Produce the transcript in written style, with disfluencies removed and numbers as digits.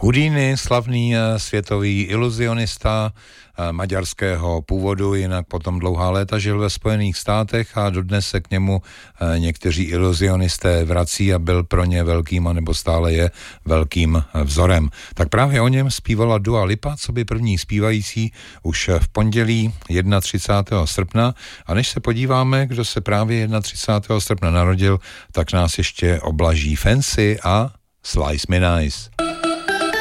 Houdini, slavný světový iluzionista maďarského původu, jinak potom dlouhá léta žil ve Spojených státech a dodnes se k němu někteří iluzionisté vrací a byl pro ně velkým, anebo stále je velkým vzorem. Tak právě o něm zpívala Dua Lipa, co by první zpívající už v pondělí 31. srpna. A než se podíváme, kdo se právě 31. srpna narodil, tak nás ještě oblaží Fancy a Slice Me Nice.